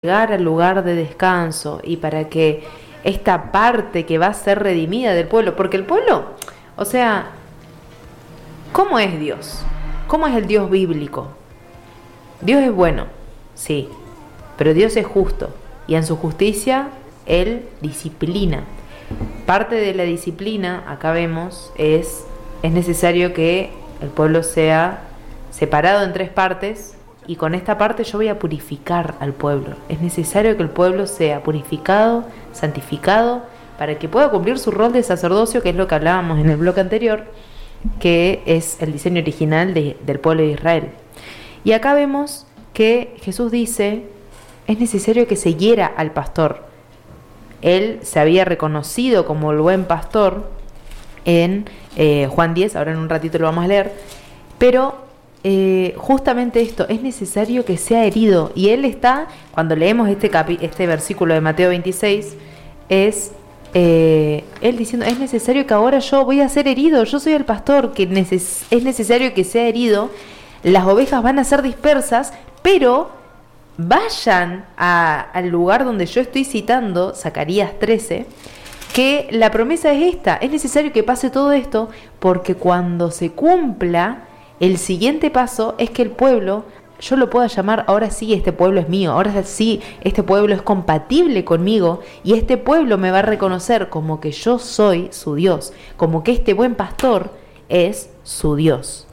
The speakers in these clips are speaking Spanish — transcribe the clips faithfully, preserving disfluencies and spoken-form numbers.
llegar al lugar de descanso y para que esta parte que va a ser redimida del pueblo, porque el pueblo, o sea, ¿cómo es Dios? ¿Cómo es el Dios bíblico? Dios es bueno, sí, pero Dios es justo y en su justicia Él disciplina. Parte de la disciplina, acá vemos, es, es necesario que el pueblo sea separado en tres partes. Y con esta parte yo voy a purificar al pueblo. Es necesario que el pueblo sea purificado, santificado, para que pueda cumplir su rol de sacerdocio, que es lo que hablábamos en el bloque anterior, que es el diseño original de, del pueblo de Israel. Y acá vemos que Jesús dice, es necesario que se hiera al pastor. Él se había reconocido como el buen pastor en eh, Juan diez, ahora en un ratito lo vamos a leer, pero Eh, justamente esto, es necesario que sea herido. Y él está, cuando leemos este, capi, este versículo de Mateo veintiséis, es eh, él diciendo, es necesario que ahora yo voy a ser herido, yo soy el pastor, que neces- es necesario que sea herido, las ovejas van a ser dispersas, pero vayan a, al lugar donde yo estoy citando, Zacarías trece, que la promesa es esta, es necesario que pase todo esto, porque cuando se cumpla, el siguiente paso es que el pueblo, yo lo pueda llamar, ahora sí, este pueblo es mío, ahora sí, este pueblo es compatible conmigo y este pueblo me va a reconocer como que yo soy su Dios, como que este buen pastor es su Dios.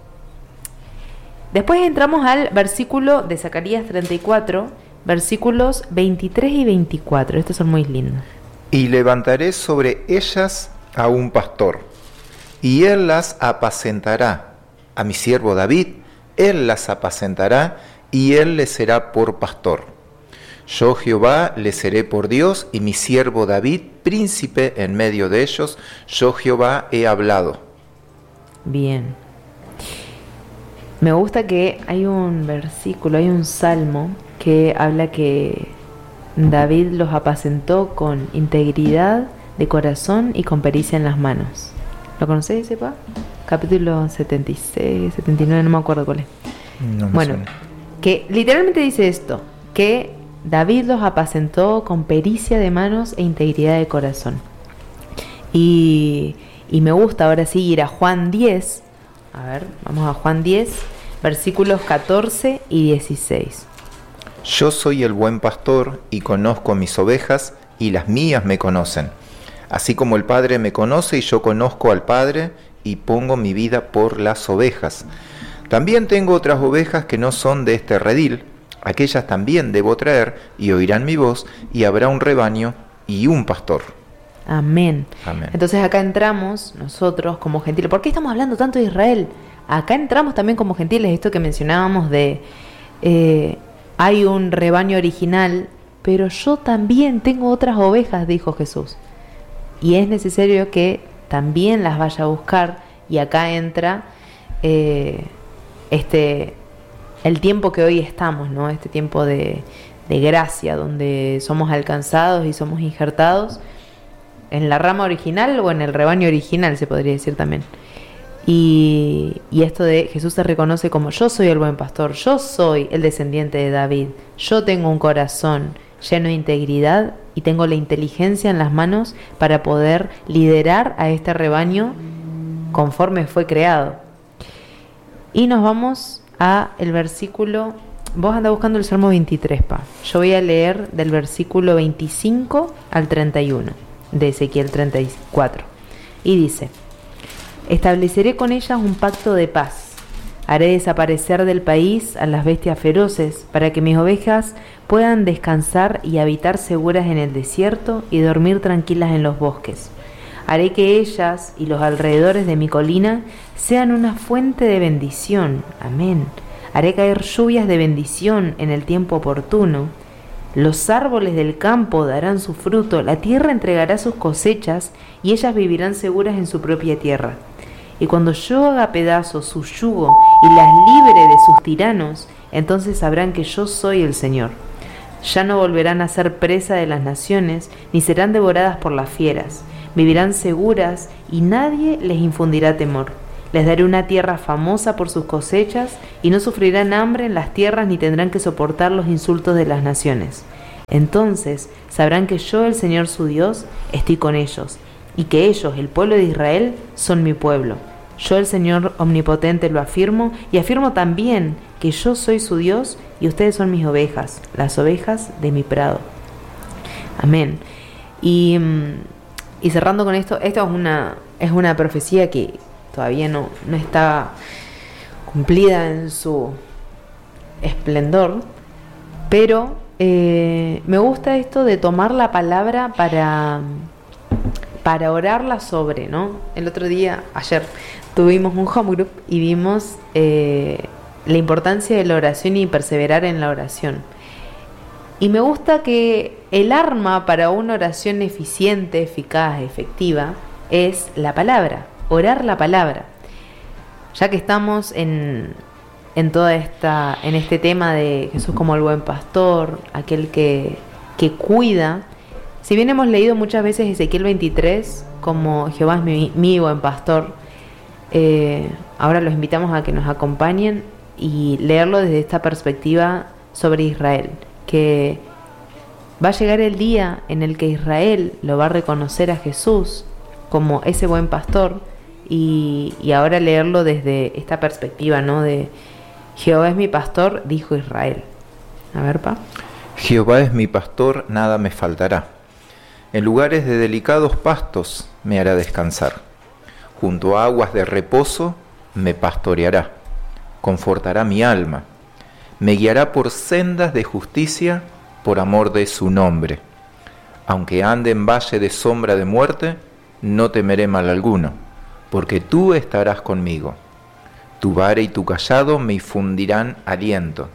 Después entramos al versículo de Zacarías treinta y cuatro, versículos veintitrés y veinticuatro, estos son muy lindos. Y levantaré sobre ellas a un pastor, y él las apacentará. A mi siervo David, él las apacentará, y él les será por pastor. Yo Jehová les seré por Dios, y mi siervo David, príncipe en medio de ellos. Yo Jehová he hablado. Bien. Me gusta que hay un versículo, hay un salmo que habla que David los apacentó con integridad de corazón y con pericia en las manos. ¿Lo conocéis, sepa? Capítulo setenta y seis, setenta y nueve, no me acuerdo cuál es. No me bueno, suena. Que literalmente dice esto, que David los apacentó con pericia de manos e integridad de corazón. Y, y me gusta ahora sí ir a Juan diez, a ver, vamos a Juan diez, versículos catorce y dieciséis. Yo soy el buen pastor y conozco mis ovejas, y las mías me conocen. Así como el Padre me conoce y yo conozco al Padre, y pongo mi vida por las ovejas. También tengo otras ovejas que no son de este redil, aquellas también debo traer, y oirán mi voz, y habrá un rebaño y un pastor. Amén. Amén. Entonces acá entramos nosotros como gentiles. ¿Por qué estamos hablando tanto de Israel? Acá entramos también como gentiles, esto que mencionábamos de eh, hay un rebaño original, pero yo también tengo otras ovejas, dijo Jesús. Y es necesario que también las vaya a buscar, y acá entra eh, este el tiempo que hoy estamos, ¿no? Este tiempo de, de gracia, donde somos alcanzados y somos injertados en la rama original o en el rebaño original, se podría decir también. Y, y esto de Jesús se reconoce como yo soy el buen pastor, yo soy el descendiente de David, yo tengo un corazón lleno de integridad y tengo la inteligencia en las manos para poder liderar a este rebaño conforme fue creado. Y nos vamos a el versículo, vos andás buscando el Salmo veintitrés, pa. Yo voy a leer del versículo veinticinco al treinta y uno de Ezequiel treinta y cuatro. Y dice: estableceré con ellas un pacto de paz. Haré desaparecer del país a las bestias feroces, para que mis ovejas puedan descansar y habitar seguras en el desierto y dormir tranquilas en los bosques. Haré que ellas y los alrededores de mi colina sean una fuente de bendición. Amén. Haré caer lluvias de bendición en el tiempo oportuno. Los árboles del campo darán su fruto, la tierra entregará sus cosechas y ellas vivirán seguras en su propia tierra. Y cuando yo haga pedazos su yugo y las libre de sus tiranos, entonces sabrán que yo soy el Señor. Ya no volverán a ser presa de las naciones, ni serán devoradas por las fieras. Vivirán seguras y nadie les infundirá temor. Les daré una tierra famosa por sus cosechas, y no sufrirán hambre en las tierras ni tendrán que soportar los insultos de las naciones. Entonces sabrán que yo, el Señor su Dios, estoy con ellos, y que ellos, el pueblo de Israel, son mi pueblo. Yo, el Señor omnipotente, lo afirmo, y afirmo también que yo soy su Dios, y ustedes son mis ovejas, las ovejas de mi prado. Amén. Y, y cerrando con esto, esto es una, es una profecía que todavía no, no está cumplida en su esplendor, pero eh, me gusta esto de tomar la palabra para, para orarla sobre, ¿no? El otro día, ayer, tuvimos un home group y vimos eh, la importancia de la oración y perseverar en la oración. Y me gusta que el arma para una oración eficiente, eficaz, efectiva, es la palabra, orar la palabra. Ya que estamos en, en toda esta, en este tema de Jesús como el buen pastor, aquel que, que cuida, si bien hemos leído muchas veces Ezequiel veintitrés como Jehová es mi, mi buen pastor, eh, ahora los invitamos a que nos acompañen y leerlo desde esta perspectiva sobre Israel, que va a llegar el día en el que Israel lo va a reconocer a Jesús como ese buen pastor, y, y ahora leerlo desde esta perspectiva, ¿no? De Jehová es mi pastor, dijo Israel. A ver, pa. Jehová es mi pastor, nada me faltará. En lugares de delicados pastos me hará descansar. Junto a aguas de reposo me pastoreará. Confortará mi alma. Me guiará por sendas de justicia por amor de su nombre. Aunque ande en valle de sombra de muerte, no temeré mal alguno, porque tú estarás conmigo. Tu vara y tu cayado me infundirán aliento.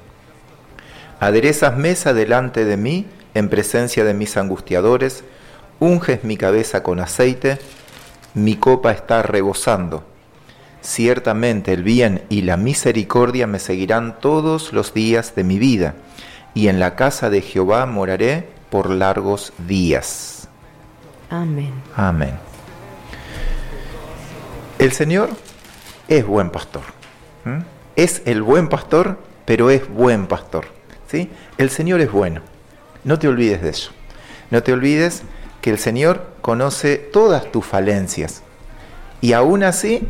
Aderezas mesa delante de mí, en presencia de mis angustiadores, unges mi cabeza con aceite, mi copa está rebosando. Ciertamente el bien y la misericordia me seguirán todos los días de mi vida, y en la casa de Jehová moraré por largos días. Amén. Amén. El Señor es buen pastor. ¿Mm? Es el buen pastor, pero es buen pastor. ¿Sí? El Señor es bueno. No te olvides de eso. No te olvides que el Señor conoce todas tus falencias. Y aún así,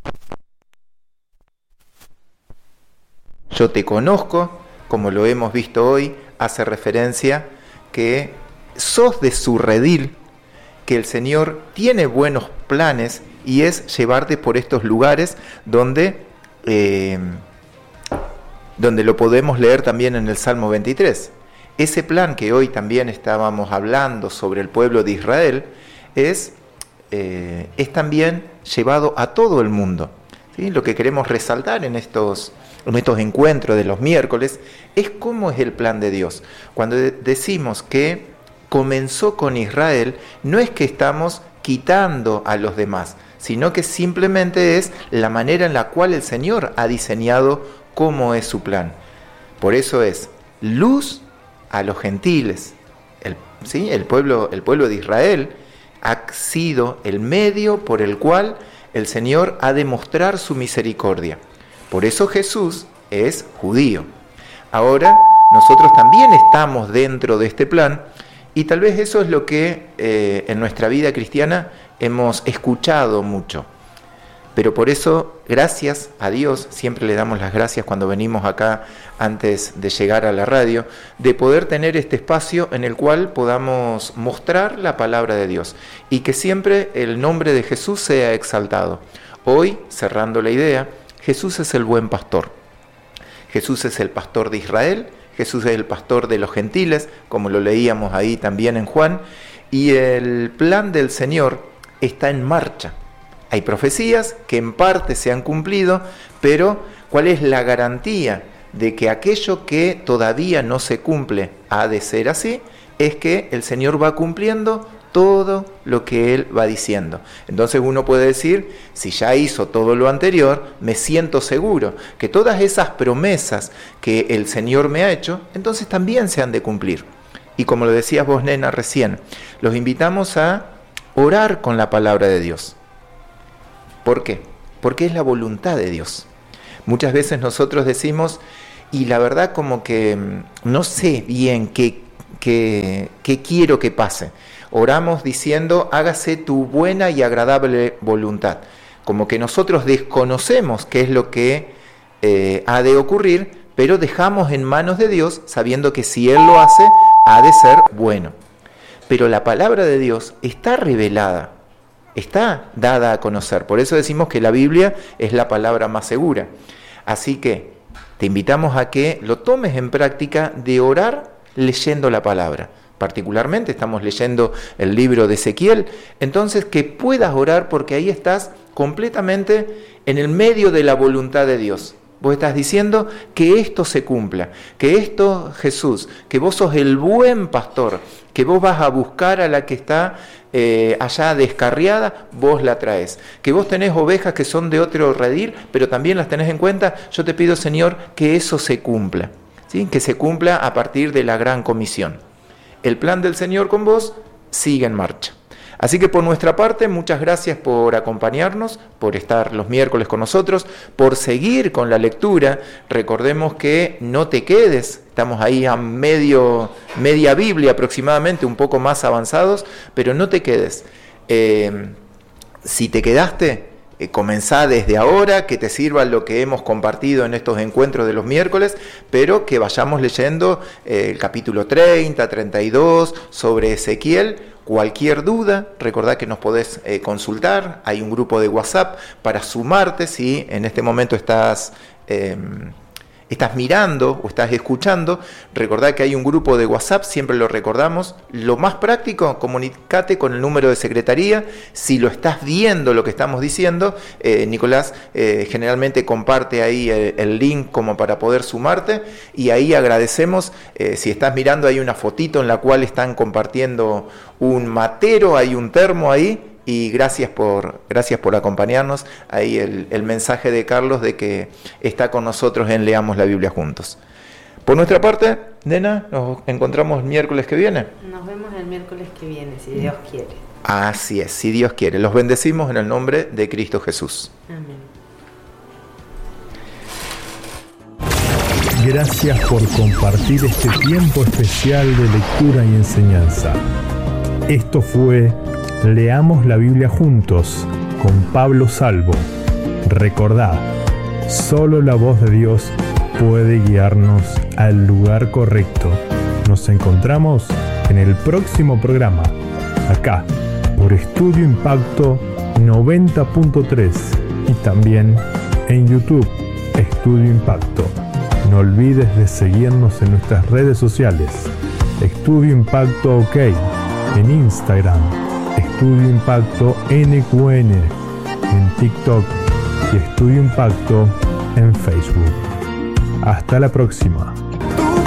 yo te conozco, como lo hemos visto hoy, hace referencia que sos de su redil, que el Señor tiene buenos planes y es llevarte por estos lugares donde, eh, donde lo podemos leer también en el Salmo veintitrés. Ese plan que hoy también estábamos hablando sobre el pueblo de Israel es, eh, es también llevado a todo el mundo. ¿Sí? Lo que queremos resaltar en estos, en estos encuentros de los miércoles es cómo es el plan de Dios. Cuando de- decimos que comenzó con Israel, no es que estamos quitando a los demás, sino que simplemente es la manera en la cual el Señor ha diseñado cómo es su plan. Por eso es luz a los gentiles. El, ¿sí? el, pueblo, el pueblo de Israel ha sido el medio por el cual el Señor ha de mostrar su misericordia. Por eso Jesús es judío. Ahora nosotros también estamos dentro de este plan, y tal vez eso es lo que eh, en nuestra vida cristiana hemos escuchado mucho. Pero por eso, gracias a Dios, siempre le damos las gracias cuando venimos acá antes de llegar a la radio, de poder tener este espacio en el cual podamos mostrar la palabra de Dios y que siempre el nombre de Jesús sea exaltado. Hoy, cerrando la idea, Jesús es el buen pastor. Jesús es el pastor de Israel, Jesús es el pastor de los gentiles, como lo leíamos ahí también en Juan, y el plan del Señor está en marcha. Hay profecías que en parte se han cumplido, pero ¿cuál es la garantía de que aquello que todavía no se cumple ha de ser así? Es que el Señor va cumpliendo todo lo que Él va diciendo. Entonces uno puede decir, si ya hizo todo lo anterior, me siento seguro que todas esas promesas que el Señor me ha hecho, entonces también se han de cumplir. Y como lo decías vos, nena, recién, los invitamos a orar con la palabra de Dios. ¿Por qué? Porque es la voluntad de Dios. Muchas veces nosotros decimos, y la verdad como que no sé bien qué, que, que quiero que pase. Oramos diciendo, hágase tu buena y agradable voluntad. Como que nosotros desconocemos qué es lo que eh, ha de ocurrir, pero dejamos en manos de Dios, sabiendo que si Él lo hace, ha de ser bueno. Pero la palabra de Dios está revelada, está dada a conocer. Por eso decimos que la Biblia es la palabra más segura. Así que te invitamos a que lo tomes en práctica de orar leyendo la palabra. Particularmente estamos leyendo el libro de Ezequiel, entonces que puedas orar porque ahí estás completamente en el medio de la voluntad de Dios. Vos estás diciendo que esto se cumpla, que esto, Jesús, que vos sos el buen pastor, que vos vas a buscar a la que está eh, allá descarriada, vos la traes. Que vos tenés ovejas que son de otro redil, pero también las tenés en cuenta. Yo te pido, Señor, que eso se cumpla, ¿sí? Que se cumpla a partir de la gran comisión. El plan del Señor con vos sigue en marcha. Así que por nuestra parte, muchas gracias por acompañarnos, por estar los miércoles con nosotros, por seguir con la lectura. Recordemos que no te quedes, estamos ahí a medio, media Biblia aproximadamente, un poco más avanzados, pero no te quedes. Eh, si te quedaste, eh, comenzá desde ahora, que te sirva lo que hemos compartido en estos encuentros de los miércoles, pero que vayamos leyendo eh, el capítulo treinta, treinta y dos sobre Ezequiel. Cualquier duda, recordá que nos podés eh, consultar, hay un grupo de WhatsApp para sumarte si en este momento estás, eh, estás mirando o estás escuchando. Recordá que hay un grupo de WhatsApp, siempre lo recordamos. Lo más práctico, comunícate con el número de secretaría. Si lo estás viendo lo que estamos diciendo, eh, Nicolás eh, generalmente comparte ahí el, el link como para poder sumarte, y ahí agradecemos. Eh, si estás mirando, hay una fotito en la cual están compartiendo un matero, hay un termo ahí, y gracias por, gracias por acompañarnos. Ahí el, el mensaje de Carlos de que está con nosotros en Leamos la Biblia Juntos. Por nuestra parte, nena, nos encontramos el miércoles que viene. Nos vemos el miércoles que viene, si Dios quiere. Así es, si Dios quiere. Los bendecimos en el nombre de Cristo Jesús. Amén. Gracias por compartir este tiempo especial de lectura y enseñanza. Esto fue Leamos la Biblia Juntos con Pablo Salvo. Recordá, solo la voz de Dios puede guiarnos al lugar correcto. Nos encontramos en el próximo programa, acá, por Estudio Impacto noventa punto tres y también en YouTube, Estudio Impacto. No olvides de seguirnos en nuestras redes sociales, Estudio Impacto OK, en Instagram, Estudio Impacto N Q N, en TikTok y Estudio Impacto en Facebook. Hasta la próxima.